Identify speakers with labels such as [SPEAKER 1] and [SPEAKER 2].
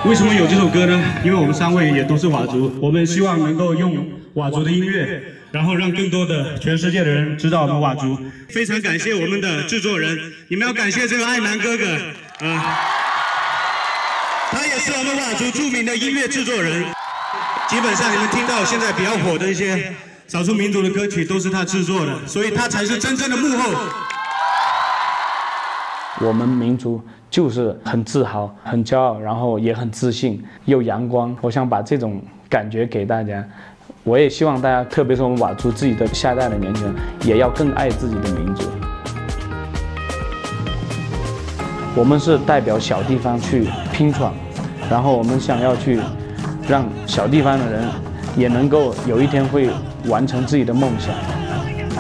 [SPEAKER 1] 为什么有这首歌呢？因为我们3位也都是佤族，我们希望能够用佤族的音乐，然后让更多的全世界的人知道我们佤族。非常感谢我们的制作人，你们要感谢这个爱南哥哥他也是我们佤族著名的音乐制作人。基本上你们听到现在比较火的一些少数民族的歌曲都是他制作的，所以他才是真正的幕后。
[SPEAKER 2] 我们民族就是很自豪、很骄傲，然后也很自信，又阳光。我想把这种感觉给大家。我也希望大家，特别是我们佤族自己的下一代的年轻人，也要更爱自己的民族。我们是代表小地方去拼闯，然后我们想要去让小地方的人也能够有一天会完成自己的梦想。